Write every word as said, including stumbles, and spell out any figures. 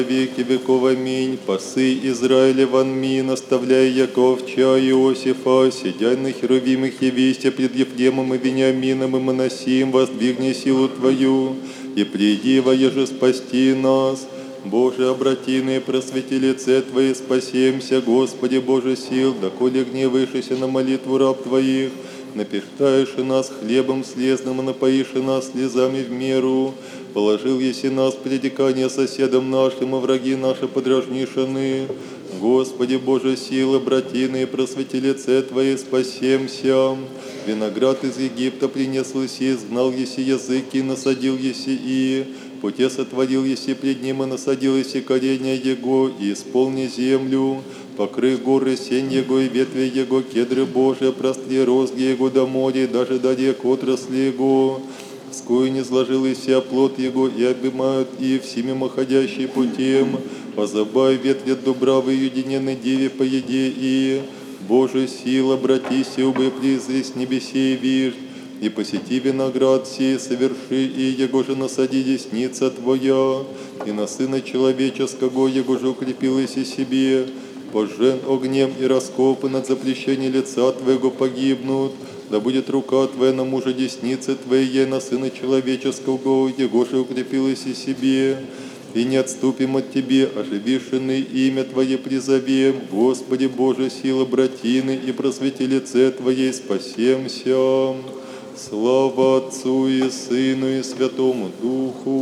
веки веков, аминь. Пасы Израиля ванми, наставляя Яков, ча Иосифа, сидя на херувимах явися пред Ефремом и Вениамином и Манасием, воздвигни силу Твою, и приди, воеже спасти нас. Боже, обрати и просвети лице Твое, спасемся, Господи Боже сил, доколе гневаешься на молитву раб Твоих, напитаешь нас хлебом слезным, и напоишь нас слезами в меру. Положил еси нас предикание соседам нашим, и враги наши подражнишаны. Господи Боже силы, братины, просвети лице Твое, спасемся. Виноград из Египта принес еси, изгнал еси языки, насадил еси и... Путе сотворил еси пред ним, и насадил еси коренья его, и исполни землю. Покрый горы сень его и ветви его, кедры Божие, простри розги его до моря, даже до рек отрасли его. Вскую не сложил еси оплот его, и обнимают и всеми ходящие путем. Позабай ветвет дубравы, уединенной деве по еде, и... Боже сила, обратись, и убы призри с небесей виждь. И посети виноград сей, соверши, и его же насади десница Твоя, и на Сына Человеческого его же укрепилась и себе. Пожен огнем и раскопы над запрещение лица Твоего погибнут, да будет рука Твоя на мужа десницы Твоей, на Сына Человеческого его же укрепилась и себе. И не отступим от Тебе, оживившины имя Твое призовем. Господи Боже, сила братины, и просвети лице Твоей, спасемся. Слава Отцу и Сыну и Святому Духу.